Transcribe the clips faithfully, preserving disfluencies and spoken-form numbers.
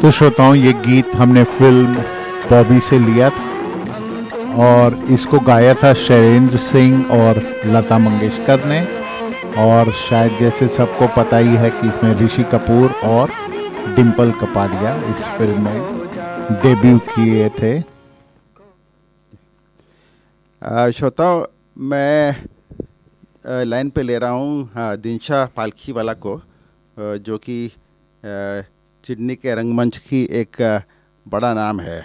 तो श्रोताओं, ये गीत हमने फिल्म बॉबी से लिया था और इसको गाया था शैलेंद्र सिंह और लता मंगेशकर ने। और शायद जैसे सबको पता ही है कि इसमें ऋषि कपूर और डिम्पल कपाड़िया इस फिल्म में डेब्यू किए थे। श्रोताओं, मैं लाइन पे ले रहा हूँ हाँ दिनशा पालखीवाला को, जो कि सिडनी के रंगमंच की एक बड़ा नाम है।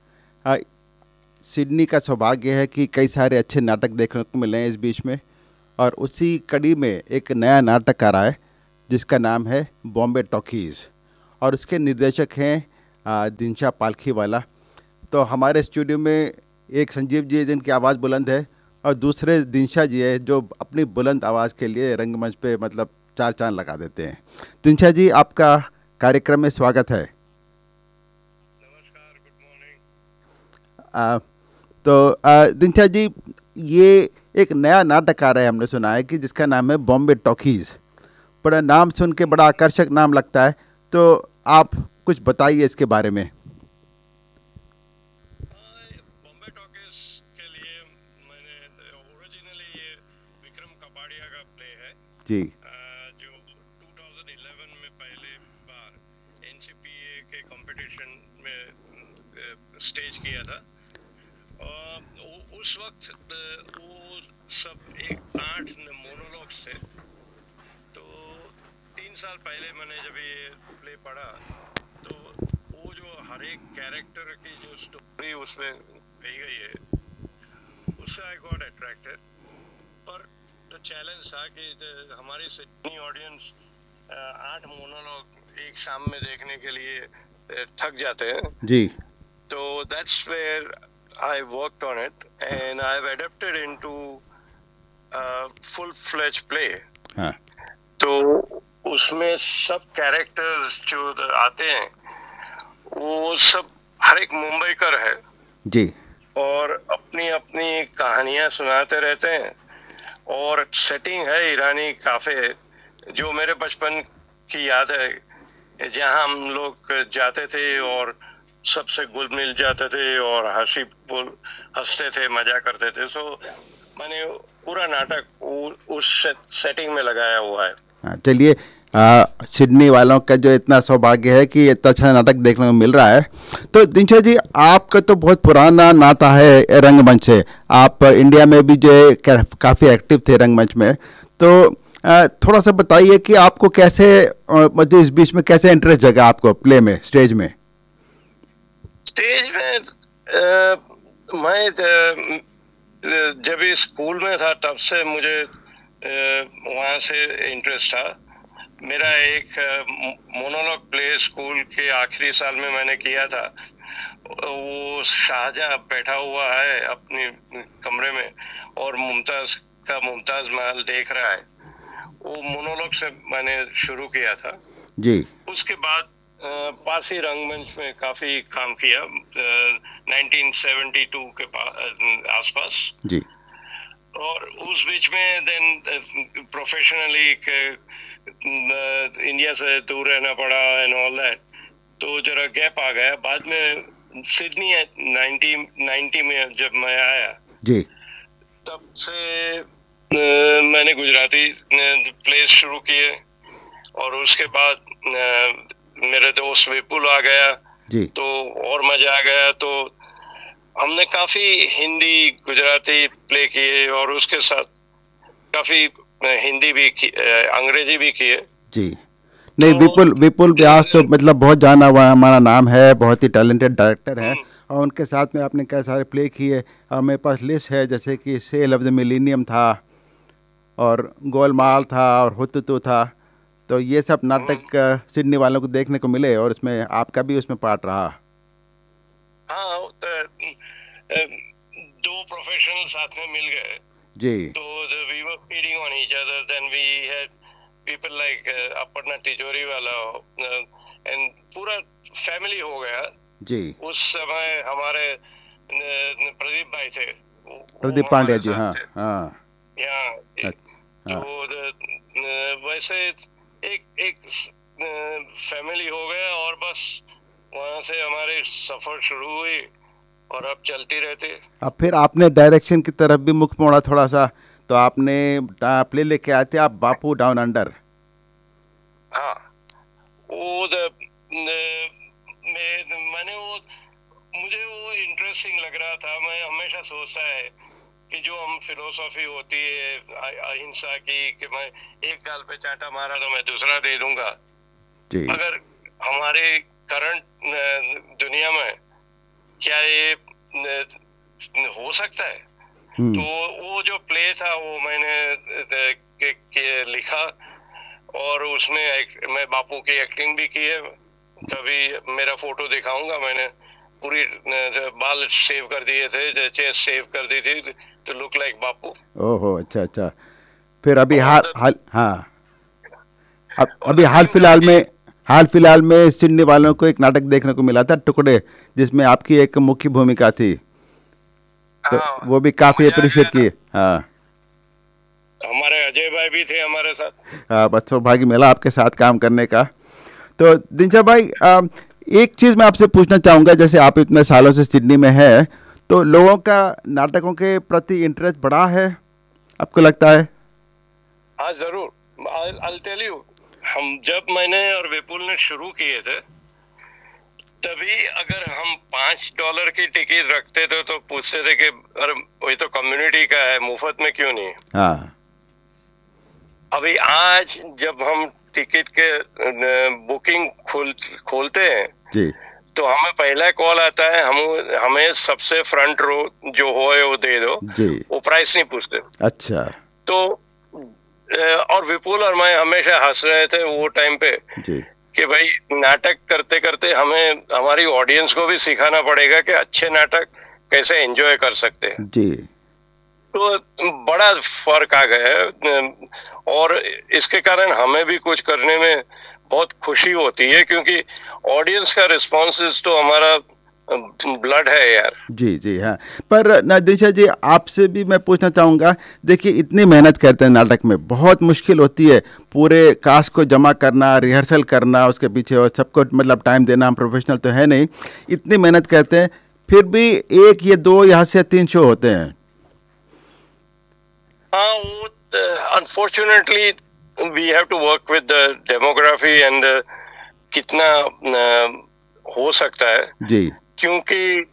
सिडनी का सौभाग्य है कि कई सारे अच्छे नाटक देखने को मिले हैं इस बीच में, और उसी कड़ी में एक नया नाटक आ रहा है जिसका नाम है बॉम्बे टॉकीज़, और उसके निर्देशक हैं दिनशा पालखीवाला। तो हमारे स्टूडियो में एक संजीव जी जिनकी आवाज़ बुलंद है, और दूसरे दिनशा जी है जो अपनी बुलंद आवाज़ के लिए रंगमंच पे मतलब चार चांद लगा देते हैं। दिनशा जी, आपका कार्यक्रम में स्वागत है। नमस्कार, गुड मॉर्निंग। तो दिनशा जी, ये एक नया नाटक आ रहा है, हमने सुना है कि जिसका नाम है बॉम्बे टॉकीज़। बड़ा नाम सुन के बड़ा आकर्षक नाम लगता है, तो आप कुछ बताइए इसके बारे में। बॉम्बे टॉकीज़ के लिए मैंने ओरिजिनली ये विक्रम कपाड़िया का प्ले है जी, जो दो हज़ार ग्यारह में पहले बार एनसीपीए के कंपटीशन में स्टेज किया था। और उस वक्त वो सब एक आठ मोनोलॉग्स थे। तो तीन साल पहले मैंने जब ये प्ले पढ़ा तो वो जो हर एक कैरेक्टर की जो स्टोरी उसमें कही गई है उससे आई गॉट अट्रैक्टेड। पर जो चैलेंज था कि हमारी सिडनी ऑडियंस आठ मोनोलॉग एक शाम में देखने के लिए थक जाते हैं जी। तो that's where I worked on it and I've adapted into a full-fledged play. हाँ। तो उसमें सब कैरेक्टर्स जो आते हैं वो सब हर एक मुंबईकर है जी, और अपनी अपनी कहानियां सुनाते रहते हैं। और सेटिंग है ईरानी काफे, जो मेरे बचपन की याद है, जहां हम लोग जाते थे और सबसे घुल मिल जाते थे और हंसी बोल हंसते थे, मजा करते थे। सो मैंने पूरा नाटक उस सेटिंग में लगाया हुआ है। हाँ, चलिए, सिडनी वालों का जो इतना सौभाग्य है कि इतना अच्छा नाटक देखने को मिल रहा है। तो दिनशा जी, आपका तो बहुत पुराना नाता है रंगमंच से। आप इंडिया में भी जो है काफ़ी एक्टिव थे रंगमंच में। तो आ, थोड़ा सा बताइए कि आपको कैसे मतलब इस बीच में कैसे इंटरेस्ट जगा आपको प्ले में, स्टेज में? स्टेज में आ, मैं जब स्कूल में था तब से मुझे वहाँ से इंटरेस्ट था। मेरा एक मोनोलॉग प्ले स्कूल के आखिरी साल में मैंने किया था। वो शाहजहां बैठा हुआ है अपने कमरे में और मुमताज का मुमताज महल देख रहा है। वो मोनोलॉग से मैंने शुरू किया था जी। उसके बाद पारसी रंगमंच में काफी काम किया उन्नीस सौ बहत्तर के आसपास जी। और उस बीच में देन प्रोफेशनली इंडिया से दूर रहना पड़ा एंड ऑल दैट, तो जरा गैप आ गया। बाद में सिडनी नब्बे में जब मैं आया जी, तब से uh, मैंने गुजराती प्लेस शुरू किए और उसके बाद uh, मेरे दोस्त विपुल आ गया जी। तो और मजा आ गया। तो हमने काफी हिंदी गुजराती प्ले किए और उसके साथ काफी हिंदी भी की, अंग्रेजी भी किए जी। नहीं, तो विपुल विपुल व्यास तो मतलब बहुत जाना हुआ हमारा नाम है, बहुत ही टैलेंटेड डायरेक्टर है, और उनके साथ में आपने कई सारे प्ले किए। और मेरे पास लिस्ट है, जैसे कि सेल ऑफ द मिलेनियम था और गोलमाल था और हुतुतु था। तो ये सब नाटक सिडनी वालों को देखने को मिले और इसमें आपका भी उसमें पार्ट रहा। हाँ, तो दो प्रोफेशनल साथ में मिल गए जी। तो we were feeding on each other, then we had people like Aparna तिजोरी वाला एंड पूरा फैमिली हो गया जी। उस समय हमारे प्रदीप भाई थे, प्रदीप पांड्या जी। हाँ हाँ यहाँ तो वैसे एक एक फैमिली हो गया और बस वहाँ से हमारे सफर शुरू हुई और अब चलती रहती है। अब फिर आपने डायरेक्शन की तरफ भी मुख मोड़ा थोड़ा सा, तो आपने प्ले लेके आए थे आप बापू डाउन अंडर। हाँ, वो द, द, मैं, मैंने वो मुझे वो इंटरेस्टिंग लग रहा था। मैं हमेशा सोचता है कि जो हम फिलोसॉफी होती है अहिंसा की, कि मैं एक गाल पे चांटा मारा तो मैं दूसरा दे दूंगा जी। अगर हमारे करंट दुनिया में क्या ये हो सकता है? तो वो जो प्ले था वो मैंने के, के लिखा और उसमें एक, मैं बापू की एक्टिंग भी की है। कभी मेरा फोटो दिखाऊंगा, मैंने पूरी बाल सेव कर दिए थे, चेस्ट सेव कर दी थी तो लुक लाइक बापू। ओहो, अच्छा अच्छा। फिर अभी हाल हाल हाँ अब अभी हाल फिलहाल में हाल फिलहाल में सिडनी वालों को एक नाटक देखने को मिला था, टुकड़े, जिसमें आपकी एक मुख्य भूमिका थी। तो हाँ, वो भी काफी अप्रिशिएट किए। हाँ, हमारे अजय भाई भी थे हमारे साथ। हाँ, बस सौभाग्य मिला आपके साथ काम करने का। तो दिनशा भाई, आ, एक चीज़ मैं आपसे पूछना चाहूँगा, जैसे आप इतने सालों से सिडनी में हैं, तो लोगों का नाटकों के प्रति इंटरेस्ट बढ़ा है, आपको लगता है? हाँ जरूर, I'll tell you, हम जब मैंने और विपुल ने शुरू किए थे तभी अगर हम पाँच डॉलर की टिकट रखते थे तो पूछते थे कि अरे वही तो कम्युनिटी का है, मुफ्त में क्यों नहीं। हाँ। अभी आज जब हम टिकट के बुकिंग खोल खोलते हैं जी, तो हमें पहला कॉल आता है, हम हमें सबसे फ्रंट रो जो हो वो दे दो जी। वो प्राइस नहीं पूछते। अच्छा। तो और विपुल और मैं हमेशा हंस रहे थे वो टाइम पे जी। कि भाई नाटक करते करते हमें हमारी ऑडियंस को भी सिखाना पड़ेगा कि अच्छे नाटक कैसे एंजॉय कर सकते हैं। जी। तो बड़ा फर्क आ गया है और इसके कारण हमें भी कुछ करने में बहुत खुशी होती है क्योंकि ऑडियंस का रिस्पॉन्स तो हमारा ब्लड है यार। जी जी हाँ। पर दिनशा जी, आपसे भी मैं पूछना चाहूँगा, देखिए इतनी मेहनत करते हैं नाटक में, बहुत मुश्किल होती है पूरे कास्ट को जमा करना, रिहर्सल करना उसके पीछे, और सबको मतलब टाइम देना। हम प्रोफेशनल तो है नहीं, इतनी मेहनत करते हैं, फिर भी एक या दो यहाँ से तीन शो होते हैं। हाँ, वो unfortunately we have to work with the demography and कितना uh, हो सकता है जी, क्योंकि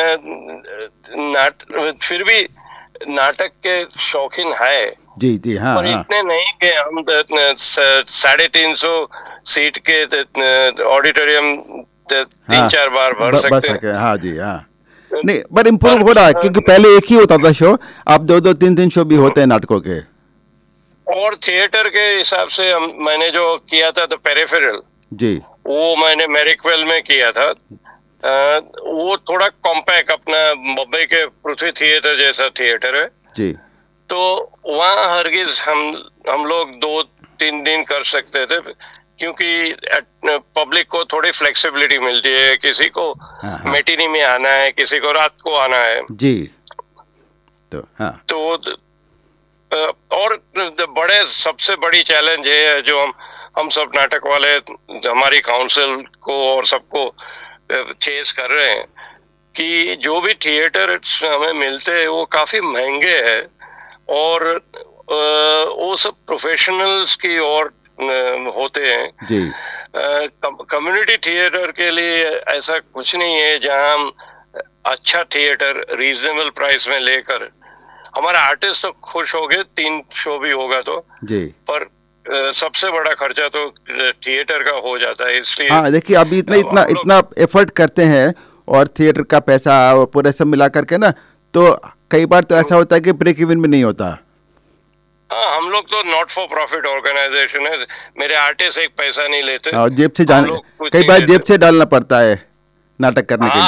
नाट फिर भी नाटक के शौकीन है। जी जी हाँ, पर हाँ। इतने नहीं कि हम साढ़े तीन सौ सीट के ऑडिटोरियम तीन हाँ, चार बार भर ब- सकते सके, हैं। हाँ जी हाँ। नहीं, पर इम्प्रूव हो रहा है क्योंकि पहले एक ही होता था शो, अब दो दो तीन तीन शो भी होते हैं नाटकों के। और थिएटर के हिसाब से हम मैंने जो किया था तो पेरिफेरल, जी, वो मैंने मैरिकवेल में किया था। आ, वो थोड़ा कॉम्पैक्ट अपना मुंबई के पृथ्वी थिएटर जैसा थिएटर है जी। तो वहाँ हरगिज हम हम लोग दो तीन दिन कर सकते थे क्योंकि पब्लिक को थोड़ी फ्लेक्सिबिलिटी मिलती है। किसी को मैटिनी में आना है, किसी को रात को आना है जी। तो हाँ, तो और बड़े सबसे बड़ी चैलेंज ये है जो हम हम सब नाटक वाले हमारी काउंसिल को और सबको चेस कर रहे हैं कि जो भी थिएटर हमें मिलते हैं वो काफी महंगे हैं और वो सब प्रोफेशनल्स की और होते हैं जी। कम्युनिटी थिएटर के लिए ऐसा कुछ नहीं है जहां हम अच्छा थिएटर रीजनेबल प्राइस में लेकर हमारा आर्टिस्ट तो खुश हो गए, तीन शो भी होगा तो जी। पर सबसे बड़ा खर्चा तो थिएटर का हो जाता है। इसलिए हाँ, देखिए अभी इतना इतना इतना एफर्ट करते हैं और थिएटर का पैसा पूरे सब मिला करके ना, तो कई बार तो ऐसा होता है कि ब्रेक इवन भी नहीं होता। हाँ, हम लोग तो नॉट फॉर प्रॉफिट ऑर्गेनाइजेशन है, मेरे आर्टिस्ट एक पैसा नहीं लेते और जेब से जाने, कई बार जेब से डालना पड़ता है नाटक करने के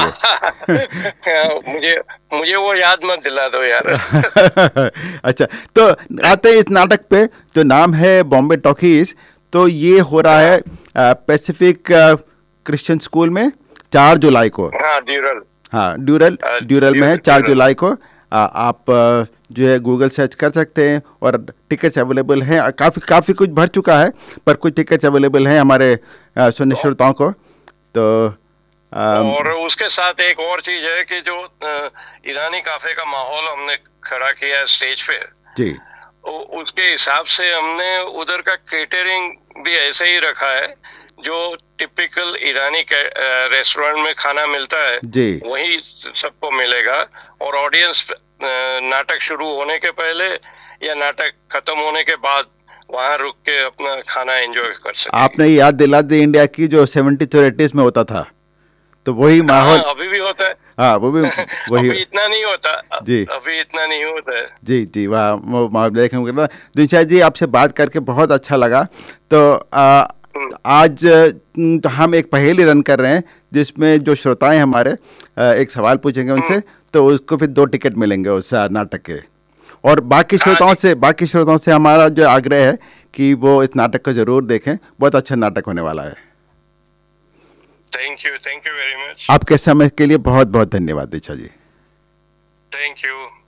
लिए। मुझे मुझे वो याद मत दिला दो यार। अच्छा, तो आते हैं इस नाटक पे जो नाम है बॉम्बे टॉकीज। तो ये हो रहा है पैसिफिक क्रिश्चियन स्कूल में चार जुलाई को। हाँ, ड्यूरल। हाँ, ड्यूरल ड्यूरल में है चार जुलाई को। आ, आप जो है गूगल सर्च कर सकते हैं और टिकट्स अवेलेबल हैं। काफ़ी काफ़ी कुछ भर चुका है पर कुछ टिकट्स अवेलेबल हैं हमारे सुनने श्रोताओं को। तो और उसके साथ एक और चीज है कि जो ईरानी काफे का माहौल हमने खड़ा किया है स्टेज पे जी, उसके हिसाब से हमने उधर का केटरिंग भी ऐसे ही रखा है जो टिपिकल ईरानी रेस्टोरेंट में खाना मिलता है जी, वही सबको मिलेगा। और ऑडियंस नाटक शुरू होने के पहले या नाटक खत्म होने के बाद वहाँ रुक के अपना खाना एंजॉय कर सकते। आपने याद दिला दी इंडिया की जो सेवेंटी और एटीज़ में होता था, तो वही माहौल अभी भी होता है। हाँ, वो भी वही अभी इतना नहीं होता जी, अभी इतना नहीं होता है जी जी। वाह, वो देखने को दिनशाह जी आपसे बात करके बहुत अच्छा लगा। तो आ, आज तो हम एक पहेली रन कर रहे हैं जिसमें जो श्रोताएं हमारे एक सवाल पूछेंगे उनसे, तो उसको फिर दो टिकट मिलेंगे उस नाटक के। और बाकी श्रोताओं से बाकी श्रोताओं से हमारा जो आग्रह है कि वो इस नाटक को जरूर देखें, बहुत अच्छा नाटक होने वाला है। Thank you, thank you very much. आपके समय के लिए बहुत बहुत धन्यवाद दिशा जी। Thank you.